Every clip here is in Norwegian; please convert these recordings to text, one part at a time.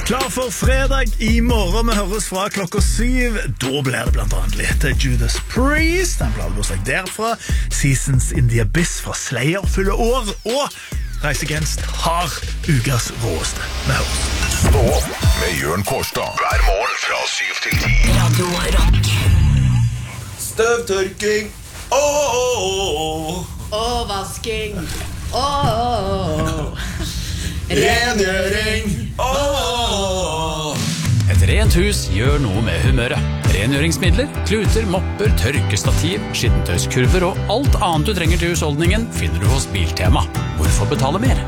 Klar for fredag i morgen. Vi høres fra klokka 7. Da blir det blant annet litt Judas Priest, en pladebursdag derfra. Seasons in the Abyss fra Slayer fyller år, og Rise Against har ukas råeste. Vi høres. Stå opp med Jørn Kårstad hver morgen fra 7 til 10. Radio Rock. Støvtørking. Og vasking. Rengjøring. Et rent hus gjør noe med humøret. Rengjøringsmidler, kluter, mopper, tørkestativ, skittentøyskurver og alt annet du trenger til husholdningen finner du hos Biltema. Hvorfor betale mer?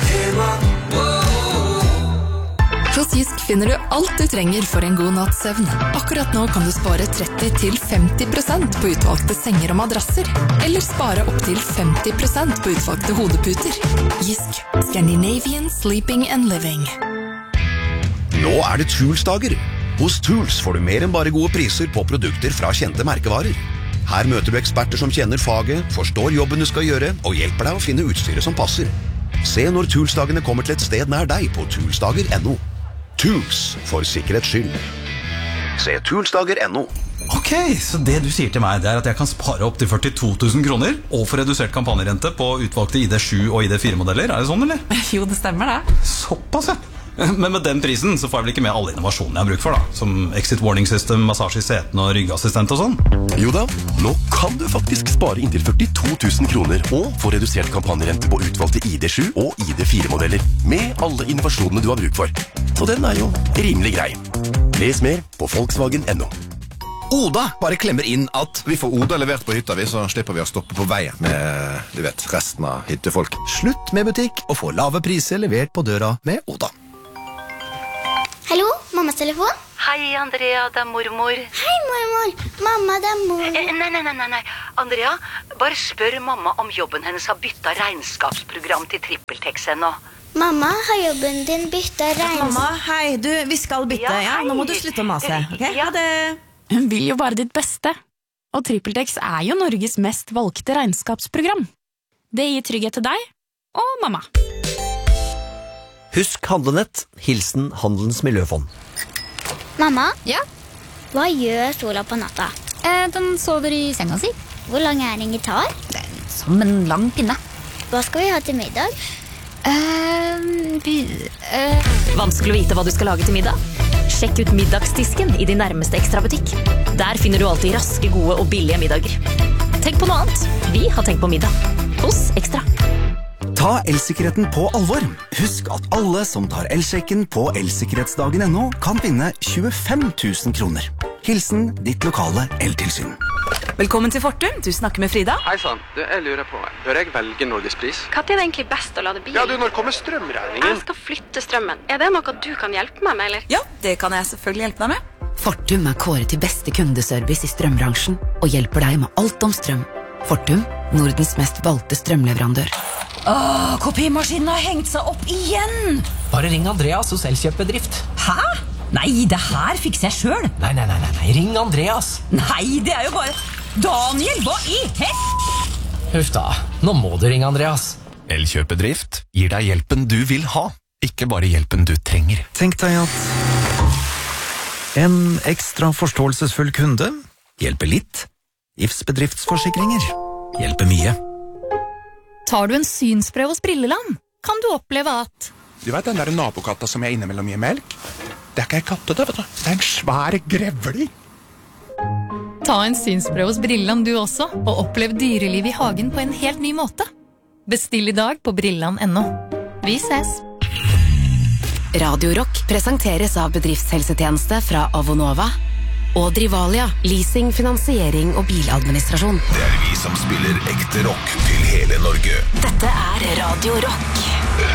Hos Jysk finner du alt du trenger for en god natts søvn. Akkurat nå kan du spare 30-50% på utvalgte senger og madrasser. Eller spare opp til 50% på utvalgte hodeputer. Jysk. Scandinavian Sleeping and Living. Nå det Tools-dager. Hos Tools får du mer enn bare gode priser på produkter fra kjente merkevarer. Her møter du eksperter som kjenner faget, forstår jobben du skal gjøre, og hjelper deg å finne utstyret som passer. Se når Tools-dagene kommer til et sted nær deg på toolsdager.no. Tools, for sikkerhets skyld. Se toolsdager.no. Ok, så det du sier til meg det at jeg kan spare opp til 42 000 kroner og få redusert kampanjerente på utvalgte ID7 og ID4-modeller, det sånn, eller? Jo, det stemmer det. Såpass, ja. Men med den prisen så får jeg vel ikke med alle innovasjonene jeg har bruk for da, som exit warning system, massasje i seten og ryggassistent og sånn. Jo da, nå kan du faktisk spare inntil 42 000 kroner og få redusert kampanjerente på utvalgte ID7 og ID4-modeller med alle innovasjonene du har bruk for. Så den jo rimelig grei. Les mer på Volkswagen.no. Oda bare klemmer inn at vi får Oda levert på hytta, så slipper vi å stoppe på veien med, du vet, resten av hyttefolk. Slutt med butikk og få lave priser levert på døra med Oda. Hallo, mammas telefon? Hei, Andrea, det mormor. Hei, mormor. Mamma, det mor. Nei. Andrea, bare spør mamma om jobben hennes har byttet regnskapsprogram til TrippelTex ennå. Mamma, har jobben din byttet Mamma, hei, vi skal bytte, ja? Nå må du slutte å mase, ok? Ha det. Hun vil jo bare ditt beste. Og TrippelTex jo Norges mest valgte regnskapsprogram. Det gir trygghet til deg og mamma. Husk handlenett. Hilsen Handelens Miljøfond. Mamma? Ja? Hva gjør sola på natta? Den sover i senga si. Hvor lang den gitar? Som en lang pinne. Hva skal vi ha til middag? Vanskelig å vite hva du skal lage til middag? Sjekk ut middagsdisken i din nærmeste ekstrabutikk. Der finner du alltid raske, gode og billige middager. Tenk på noe annet. Vi har tenkt på middag. Hos Ekstra. Ta elsikkerheten på alvor. Husk at alle som tar elsjekken på elsikkerhetsdagen.no kan vinne 25 000 kroner. Hilsen ditt lokale eltilsyn. Velkommen til Fortum, du snakker med Frida. Hei sann, jeg lurer på, bør jeg velge Norgespris? Hva det egentlig best å lade bil? Ja, når kommer strømregningen? Jeg skal flytte strømmen. Det noe du kan hjelpe meg med, eller? Ja, det kan jeg selvfølgelig hjelpe deg med. Fortum kåret til beste kundeservice i strømbransjen og hjelper deg med alt om strøm. Fortum, Nordens mest valgte strømleverandør. Kopimaskinen har hengt seg opp igjen! Bare ring Andreas hos Elkjøpbedrift. Hæ? Nei, det her fikser jeg selv. Nei, ring Andreas. Nei, det jo bare... Daniel, hva i Huff da, nå må du ringe Andreas. Elkjøpbedrift gir deg hjelpen du vil ha, ikke bare hjelpen du trenger. Tenk deg at en ekstra forståelsesfull kunde hjelper litt. IFs bedriftsforsikringer hjelper mye. Tar du en synsprøve hos Brilleland, kan du oppleve at... Du vet den der nabokatta som jeg innimellom gir melk? Det ikke en katte, det, vet du. Det en svær grevling. Ta en synsprøve hos Brilleland du også, og opplev dyreliv i hagen på en helt ny måte. Bestill i dag på Brilleland.no. Vi ses! Radio Rock presenteres av bedriftshelsetjeneste fra Avonova og Drivalia, leasing, finansiering og biladministrasjon. Det vi som spiller ekte rock til hele Norge. Dette Radio Rock.